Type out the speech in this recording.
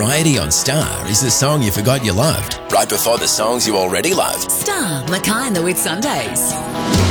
Variety on Star is the song you forgot you loved, right before the songs you already loved. Star, Mackay and the Whit Sundays.